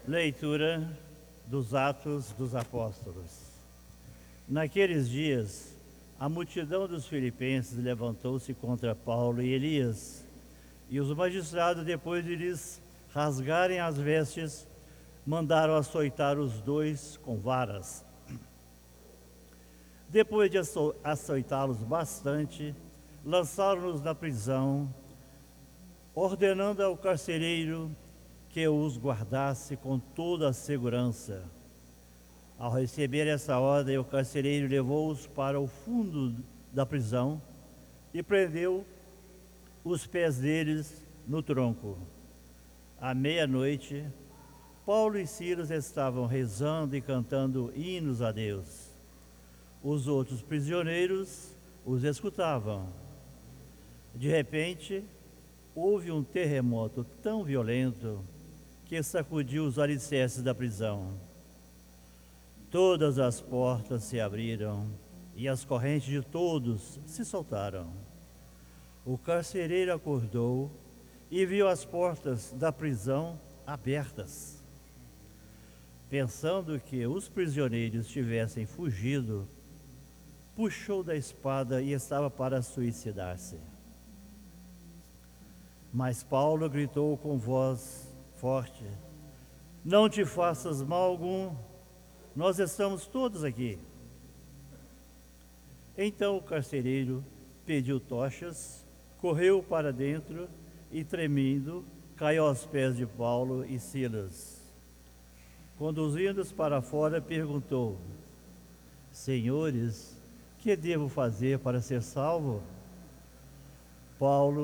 Leitura dos Atos dos Apóstolos. Naqueles dias, a multidão dos filipenses levantou-se contra Paulo e Elias, e os magistrados, depois de lhes rasgarem as vestes, mandaram açoitar os dois com varas. Depois de açoitá-los bastante, lançaram-nos na prisão, ordenando ao carcereiro que os guardasse com toda a segurança. Ao receber essa ordem, o carcereiro levou-os para o fundo da prisão e prendeu os pés deles no tronco. À meia-noite, Paulo e Silas estavam rezando e cantando hinos a Deus. Os outros prisioneiros os escutavam. De repente, houve um terremoto tão violento que sacudiu os alicerces da prisão. Todas as portas se abriram e as correntes de todos se soltaram. O carcereiro acordou e viu as portas da prisão abertas. Pensando que os prisioneiros tivessem fugido, puxou da espada e estava para suicidar-se. Mas Paulo gritou com voz forte: "Não te faças mal algum, nós estamos todos aqui." Então o carcereiro pediu tochas, correu para dentro e, tremendo, caiu aos pés de Paulo e Silas. Conduzindo-os para fora, perguntou: "Senhores, que devo fazer para ser salvo?" Paulo